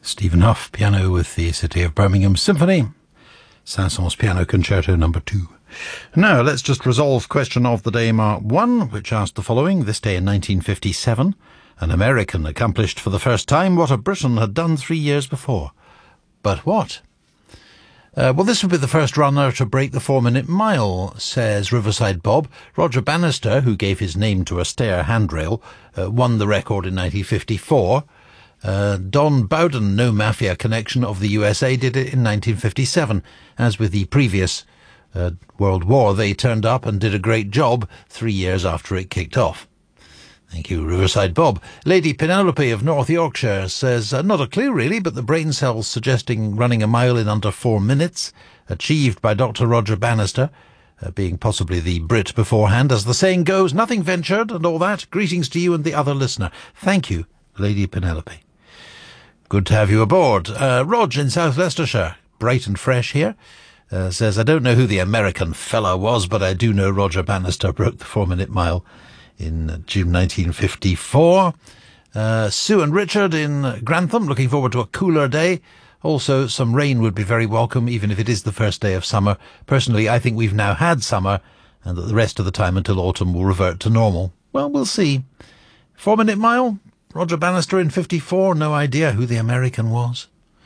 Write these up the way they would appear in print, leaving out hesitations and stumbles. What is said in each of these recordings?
Stephen Huff, piano with the City of Birmingham Symphony. Saint-Saëns Piano Concerto No. 2. Now, let's just resolve question of the day Mark 1, which asked the following. This day in 1957, an American accomplished for the first time what a Briton had done 3 years before. But what? Well, this would be the first runner to break the 4-minute mile, says Riverside Bob. Roger Bannister, who gave his name to a stair handrail, won the record in 1954. Don Bowden, no mafia connection of the USA, did it in 1957. As with the previous World War, they turned up and did a great job 3 years after it kicked off. Thank you, Riverside Bob. Lady Penelope of North Yorkshire says, not a clue really, but the brain cells suggesting running a mile in under 4 minutes, achieved by Dr. Roger Bannister, being possibly the Brit beforehand. As the saying goes, nothing ventured and all that. Greetings to you and the other listener. Thank you, Lady Penelope. Good to have you aboard. Rog in South Leicestershire, bright and fresh here, says, I don't know who the American fella was, but I do know Roger Bannister broke the 4-minute mile in June 1954. Sue and Richard in Grantham, looking forward to a cooler day. Also, some rain would be very welcome, even if it is the first day of summer. Personally, I think we've now had summer, and that the rest of the time until autumn will revert to normal. Well, we'll see. 4-minute mile? Roger Bannister in 54, no idea who the American was.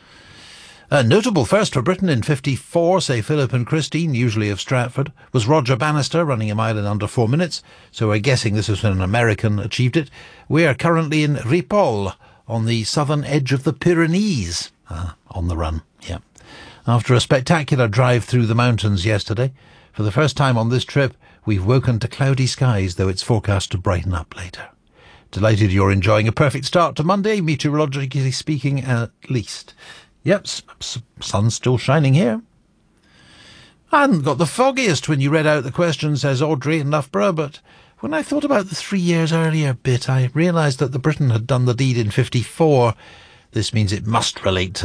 A notable first for Britain in 54, say Philip and Christine, usually of Stratford, was Roger Bannister running a mile in under 4 minutes, so we're guessing this was when an American achieved it. We are currently in Ripoll, on the southern edge of the Pyrenees. On the run, yeah. After a spectacular drive through the mountains yesterday, for the first time on this trip, we've woken to cloudy skies, though it's forecast to brighten up later. Delighted you're enjoying a perfect start to Monday, meteorologically speaking, at least. Yep, sun's still shining here. I hadn't got the foggiest when you read out the question, says Audrey in Loughborough, but when I thought about the 3 years earlier bit, I realised that the Briton had done the deed in 54. This means it must relate to